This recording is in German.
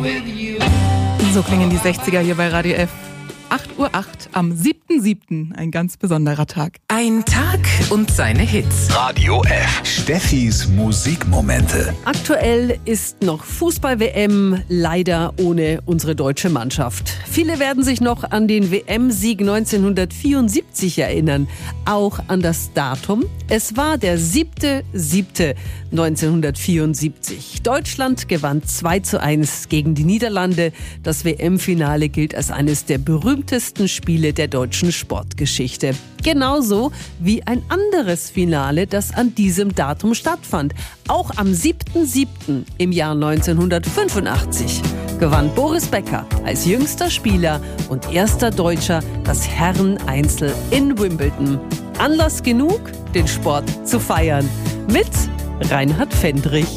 So klingen die 60er hier bei Radio F. 8:08 Uhr am 7.7. Ein ganz besonderer Tag. Ein Tag und seine Hits. Radio F. Steffis Musikmomente. Aktuell ist noch Fußball-WM, leider ohne unsere deutsche Mannschaft. Viele werden sich noch an den WM-Sieg 1974 erinnern. Auch an das Datum. Es war der 7.7.1974. Deutschland gewann 2:1 gegen die Niederlande. Das WM-Finale gilt als eines der berühmtesten Spiele der deutschen Sportgeschichte. Genauso wie ein anderes Finale, das an diesem Datum stattfand. Auch am 7.7. im Jahr 1985 gewann Boris Becker als jüngster Spieler und erster Deutscher das Herren-Einzel in Wimbledon. Anlass genug, den Sport zu feiern. Mit Reinhard Fendrich.